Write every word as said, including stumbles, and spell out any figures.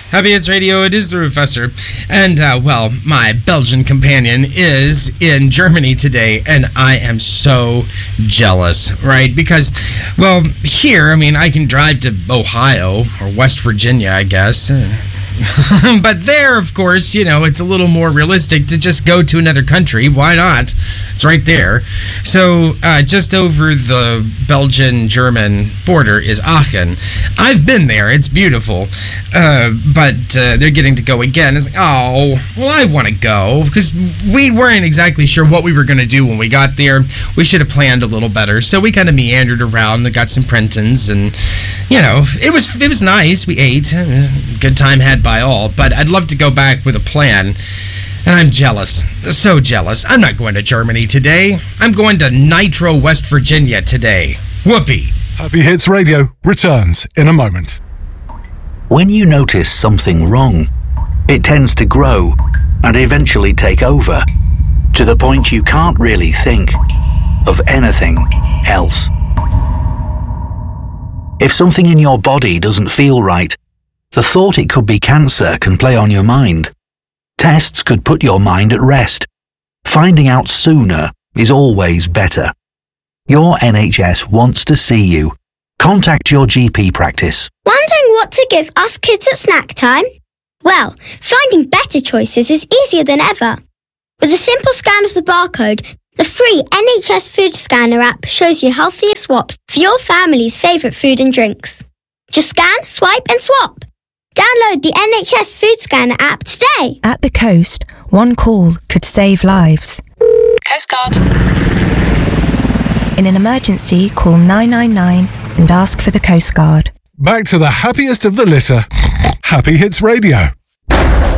Happy Hits Radio, it is the Professor. And, uh, well, my Belgian companion is in Germany today, and I am so jealous, right? Because, well, here, I mean, I can drive to Ohio or West Virginia, I guess. But there, of course, you know, it's a little more realistic to just go to another country. Why not? It's right there. So uh, just over the Belgian-German border is Aachen. I've been there. It's beautiful. Uh, but uh, they're getting to go again. It's like, oh, well, I want to go. Because we weren't exactly sure what we were going to do when we got there. We should have planned a little better. So we kind of meandered around and got some Prentons. And, you know, it was, it was nice. We ate. Good time had by all. But I'd love to go back with a plan. And I'm jealous. So jealous. I'm not going to Germany today. I'm going to Nitro, West Virginia today. Whoopee. Happy Hits Radio returns in a moment. When you notice something wrong, it tends to grow and eventually take over, to the point you can't really think of anything else. If something in your body doesn't feel right, the thought it could be cancer can play on your mind. Tests could put your mind at rest. Finding out sooner is always better. Your N H S wants to see you. Contact your G P practice. Wondering what to give us kids at snack time? Well, finding better choices is easier than ever. With a simple scan of the barcode, the free N H S Food Scanner app shows you healthier swaps for your family's favourite food and drinks. Just scan, swipe and swap. Download the N H S Food Scanner app today. At the coast, one call could save lives. Coast Guard. In an emergency, call nine nine nine and ask for the Coast Guard. Back to the happiest of the litter. Happy Hits Radio.